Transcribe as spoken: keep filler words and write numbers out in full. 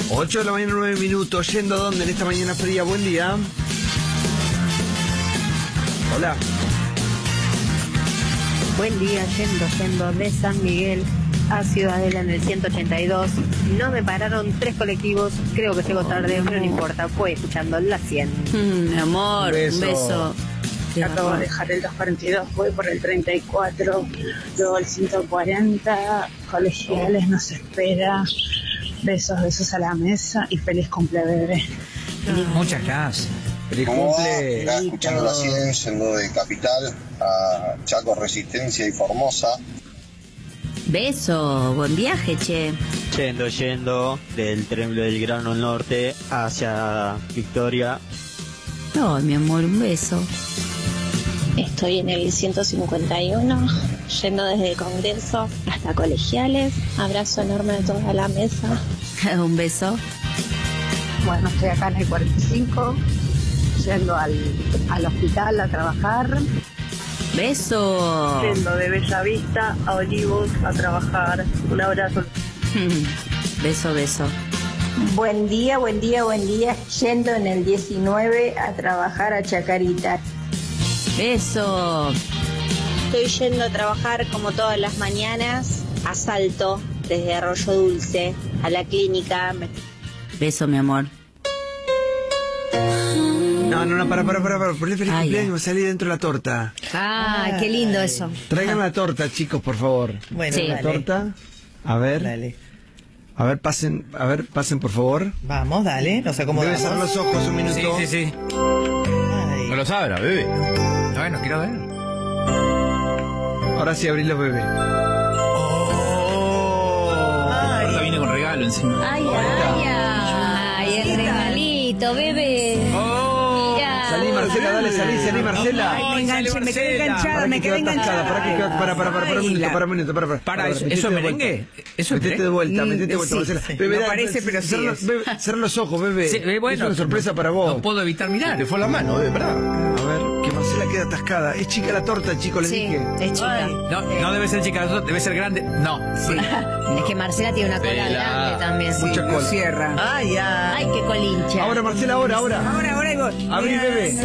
ocho de la mañana, nueve minutos. ¿Yendo a dónde en esta mañana fría? Buen día. Hola. Buen día, yendo, yendo de San Miguel a Ciudadela en el ciento ochenta y dos. No me pararon tres colectivos, creo que llego tarde, pero no importa, fue escuchando la cien. Mm, mi amor, un beso. Un beso. Acabo de dejar el doscientos cuarenta y dos, voy por el treinta y cuatro, luego el ciento cuarenta, colegiales nos espera. Besos, besos a la mesa y feliz cumple, bebé. Muchas gracias. Feliz ¿Cómo va? cumple. Mirá, escuchando la cien, yendo de Capital a Chaco, Resistencia y Formosa. Beso, buen viaje, che. Yendo, yendo del tren del Grano Norte hacia Victoria. No, mi amor, un beso. Estoy en el ciento cincuenta y uno, yendo desde Congreso hasta Colegiales. Abrazo enorme a toda la mesa. Un beso. Bueno, estoy acá en el cuarenta y cinco, yendo al, al hospital a trabajar. Beso. Yendo de Bellavista a Olivos a trabajar. Un abrazo. Beso, beso. Buen día, buen día, buen día. Yendo en el diecinueve a trabajar a Chacarita. Beso. Estoy yendo a trabajar como todas las mañanas a Salto, desde Arroyo Dulce a la clínica. Beso, mi amor. No, no, no, para, para, para, para. Ponle feliz Ay, cumpleaños, salí dentro de la torta. Ah, qué lindo eso. Traigan la torta, chicos, por favor. Bueno, Sí. La dale. torta. A ver. Dale. A ver, pasen, a ver, pasen, por favor. Vamos, dale, nos Debe acomodamos. cerrar los ojos un minuto. Sí, sí, sí. Ay. No lo abra, bebé. Bueno, quiero ver. Ahora sí, abrilos, bebé. Oh. La torta viene con regalo encima. Ay, ay, ay, el regalito, bebé. Oh. Mira. Salí, Marcela, dale, salí, salí, Marcela. Ay, me enganché, me quedé enganchada, Para me que quedé quede atascada, enganchada. para que quede- para, para, para, para un Ay, minuto, la- para un minuto, para, para. Para, para, ¿eso, metete eso de es merengue? vuelta. ¿Eso es Metete de vuelta, Mm, metete de vuelta, sí, Marcela. sí. Bebé, No dale, parece, pero sí cerra- es. bebé, cerra los ojos, bebé. Sí, eh, bueno, es una sorpresa para vos. No puedo evitar mirar. Le fue la mano, ¿eh? ¿Verdad? A ver, que Marcela queda atascada. Es chica la torta, chicos, le Sí, dije. es chica. No, no debe ser chica, debe ser grande. No. Sí. Es que Marcela tiene una cola Vela. grande también. Mucha No cola. cierra. Ay, ay. Ay, qué colincha. Ahora, Marcela, ahora, ahora. Ahora, ahora y vos. Abrí, Mira, bebé.